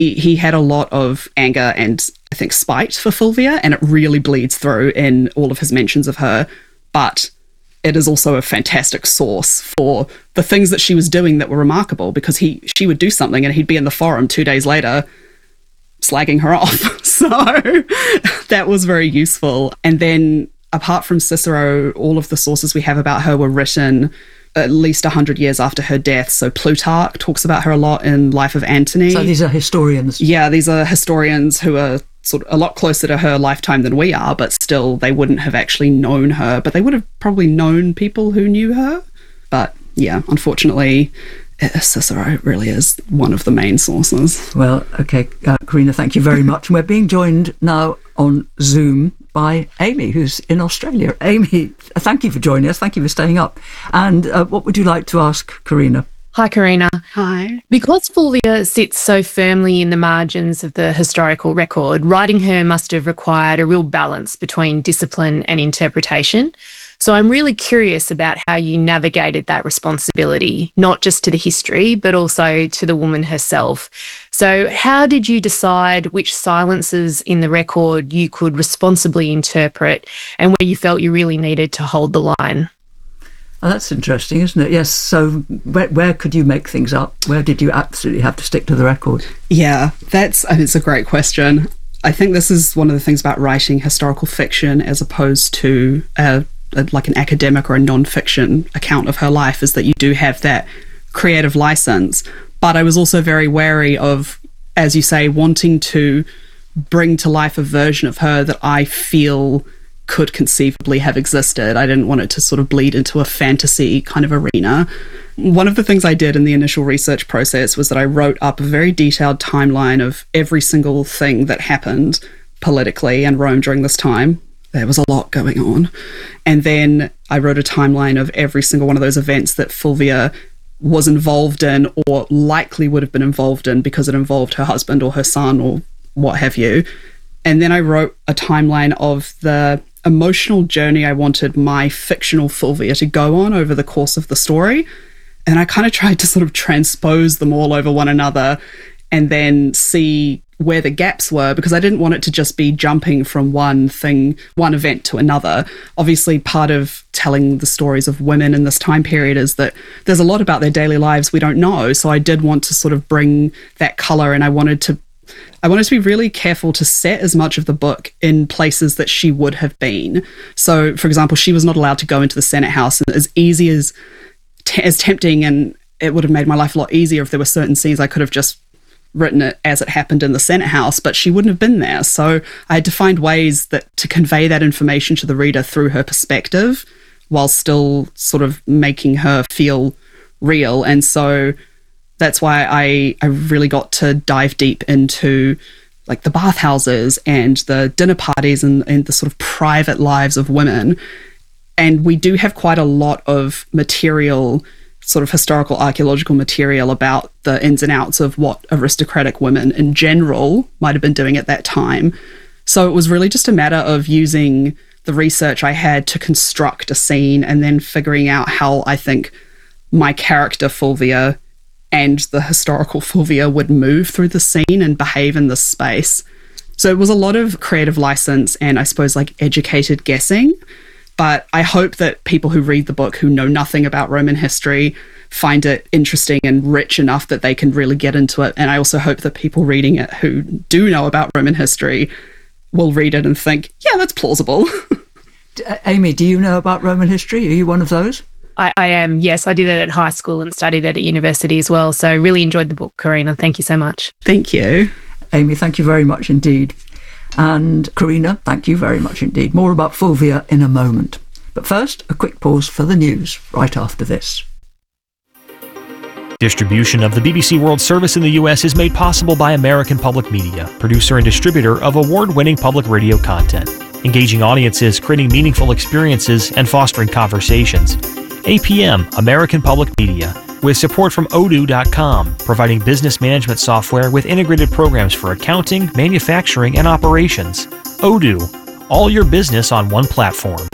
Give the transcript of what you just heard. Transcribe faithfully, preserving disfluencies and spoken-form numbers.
he, he had a lot of anger and I think spite for Fulvia, and it really bleeds through in all of his mentions of her. But it is also a fantastic source for the things that she was doing that were remarkable, because he she would do something and he'd be in the forum two days later slagging her off. So that was very useful. And then apart from Cicero, all of the sources we have about her were written at least one hundred years after her death. So Plutarch talks about her a lot in Life of Antony. So these are historians. Yeah, these are historians who are sort of a lot closer to her lifetime than we are, but still they wouldn't have actually known her, but they would have probably known people who knew her. But yeah, unfortunately, Cicero really is one of the main sources. Well, okay, uh, Karina, thank you very much. And we're being joined now on Zoom by Amy, who's in Australia. Amy, thank you for joining us. Thank you for staying up. And uh, what would you like to ask Karina? Hi, Karina. Hi. Because Fulvia sits so firmly in the margins of the historical record, writing her must have required a real balance between discipline and interpretation. So I'm really curious about how you navigated that responsibility, not just to the history, but also to the woman herself. So how did you decide which silences in the record you could responsibly interpret and where you felt you really needed to hold the line? Oh, that's interesting, isn't it? Yes. So where, where could you make things up? Where did you absolutely have to stick to the record? Yeah, that's and it's a great question. I think this is one of the things about writing historical fiction as opposed to a, a, like an academic or a non-fiction account of her life, is that you do have that creative license. But I was also very wary of, as you say, wanting to bring to life a version of her that I feel could conceivably have existed. I didn't want it to sort of bleed into a fantasy kind of arena. One of the things I did in the initial research process was that I wrote up a very detailed timeline of every single thing that happened politically in Rome during this time. There was a lot going on. And then I wrote a timeline of every single one of those events that Fulvia was involved in or likely would have been involved in because it involved her husband or her son or what have you. And then I wrote a timeline of the emotional journey I wanted my fictional Fulvia to go on over the course of the story. And I kind of tried to sort of transpose them all over one another and then see where the gaps were, because I didn't want it to just be jumping from one thing, one event to another. Obviously, part of telling the stories of women in this time period is that there's a lot about their daily lives we don't know. So I did want to sort of bring that color, and I wanted to I wanted to be really careful to set as much of the book in places that she would have been. So, for example, she was not allowed to go into the Senate House, and as easy as t- as tempting, and it would have made my life a lot easier if there were certain scenes I could have just written it as it happened in the Senate House, but she wouldn't have been there. So I had to find ways that to convey that information to the reader through her perspective while still sort of making her feel real. And so that's why I, I really got to dive deep into like the bathhouses and the dinner parties and, and the sort of private lives of women. And we do have quite a lot of material, sort of historical archaeological material about the ins and outs of what aristocratic women in general might have been doing at that time. So it was really just a matter of using the research I had to construct a scene and then figuring out how I think my character Fulvia and the historical Fulvia would move through the scene and behave in this space. So it was a lot of creative license and I suppose like educated guessing. But I hope that people who read the book who know nothing about Roman history find it interesting and rich enough that they can really get into it. And I also hope that people reading it who do know about Roman history will read it and think, yeah, that's plausible. Amy, do you know about Roman history? Are you one of those? I, I am, yes. I did it at high school and studied it at university as well. So really enjoyed the book, Karina. Thank you so much. Thank you. Amy, thank you very much indeed. And Karina, thank you very much indeed. More about Fulvia in a moment. But first, a quick pause for the news right after this. Distribution of the B B C World Service in the U S is made possible by American Public Media, producer and distributor of award-winning public radio content, engaging audiences, creating meaningful experiences, and fostering conversations. A P M, American Public Media, with support from odoo dot com, providing business management software with integrated programs for accounting, manufacturing, and operations. Odoo, all your business on one platform.